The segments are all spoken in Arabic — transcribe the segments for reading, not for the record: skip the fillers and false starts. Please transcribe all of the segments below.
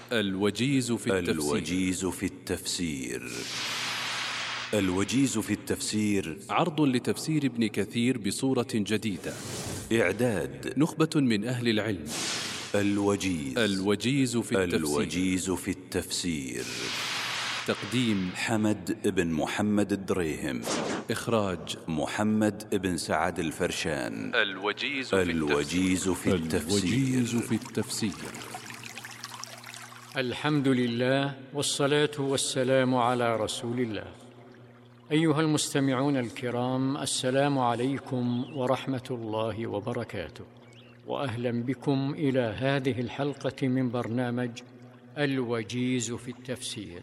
الوجيز في التفسير. الوجيز في التفسير. الوجيز في التفسير عرض لتفسير ابن كثير بصورة جديدة. إعداد نخبة من أهل العلم. الوجيز. الوجيز في التفسير. الوجيز في التفسير. تقديم حمد بن محمد الدريهم. إخراج محمد بن سعد الفرشان. الوجيز في التفسير. الوجيز في التفسير. الحمد لله والصلاة والسلام على رسول الله. أيها المستمعون الكرام، السلام عليكم ورحمة الله وبركاته، وأهلا بكم إلى هذه الحلقة من برنامج الوجيز في التفسير.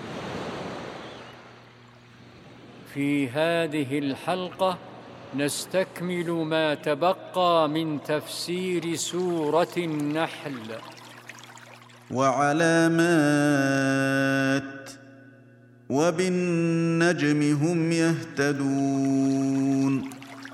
في هذه الحلقة نستكمل ما تبقى من تفسير سورة النحل. وعلامات وبالنجم هم يهتدون.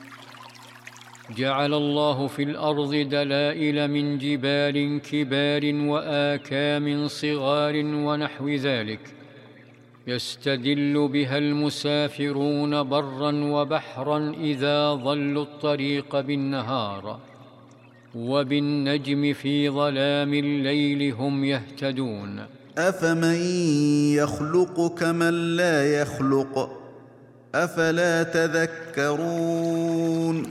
جعل الله في الأرض دلائل من جبال كبار وآكام صغار ونحو ذلك، يستدل بها المسافرون برا وبحرا إذا ضلوا الطريق بالنهار، وبالنجم في ظلام الليل هم يهتدون. أفمن يخلق كمن لا يخلق أفلا تذكرون.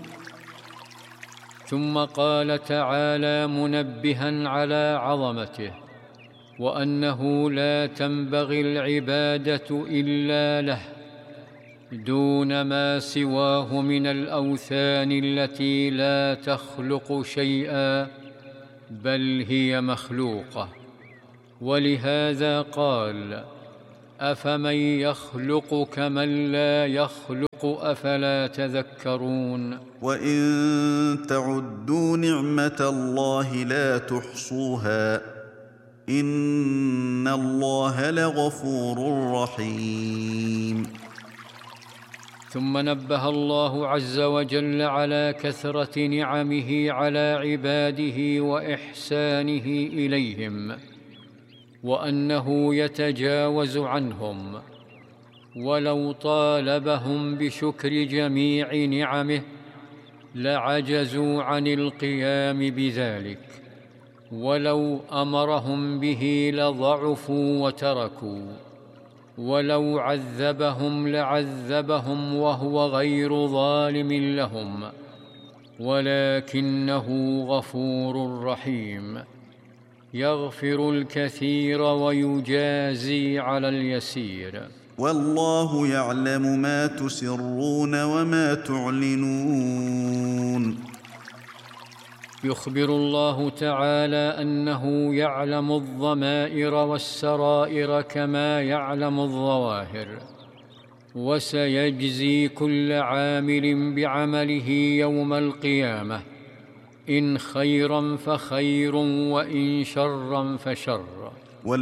ثم قال تعالى منبها على عظمته وأنه لا تنبغي العبادة إلا له دون ما سواه من الأوثان التي لا تخلق شيئا بل هي مخلوقة. ولهذا قال: أفمن يخلق كمن لا يخلق أفلا تذكرون. وإن تعدوا نعمة الله لا تحصوها إن الله لغفور رحيم. ثم نبه الله عز وجل على كثرة نعمه على عباده وإحسانه إليهم، وأنه يتجاوز عنهم، ولو طالبهم بشكر جميع نعمه لعجزوا عن القيام بذلك، ولو أمرهم به لضعفوا وتركوا، ولو عذبهم لعذبهم وهو غير ظالم لهم، ولكنه غفور رحيم، يغفر الكثير ويجازي على اليسير. والله يعلم ما تسرون وما تعلنون. يخبر الله تعالى أنه يعلم الضمائر والسرائر كما يعلم الظواهر، وسيجزي كل عامل بعمله يوم القيامة، إن خيرا فخير وإن شرا فشر.